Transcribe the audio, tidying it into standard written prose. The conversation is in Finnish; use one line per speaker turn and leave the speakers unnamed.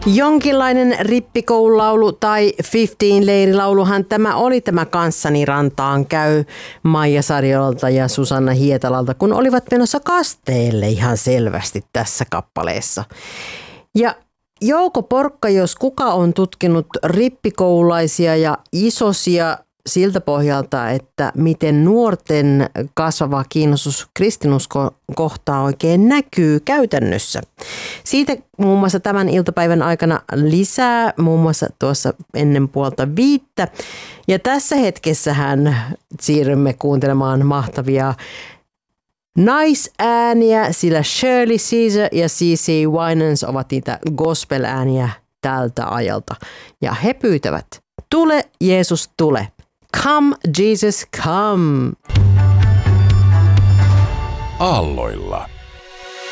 Jonkinlainen rippikoululaulu tai 15-leirilauluhan tämä oli tämä Kanssani rantaan käy Maija Sarjolalta ja Susanna Hietalalta, kun olivat menossa kasteelle ihan selvästi tässä kappaleessa. Ja Jouko Porkka, jos kuka on tutkinut rippikoululaisia ja isosia siltä pohjalta, että miten nuorten kasvava kiinnostus kristinuskoa kohtaan oikein näkyy käytännössä. Siitä muun muassa tämän iltapäivän aikana lisää, muun muassa tuossa ennen 4:30. Ja tässä hetkessähän siirrymme kuuntelemaan mahtavia naisääniä, sillä Shirley Caesar ja C.C. Winans ovat niitä gospel-ääniä tältä ajalta. Ja he pyytävät, tule Jeesus tule. Come, Jesus, come.
Aalloilla.